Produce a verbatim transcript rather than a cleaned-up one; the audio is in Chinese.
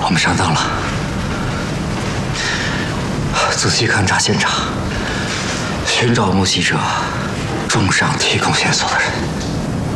我们上当了。仔细勘察现场，寻找目击者，重赏提供线索的人。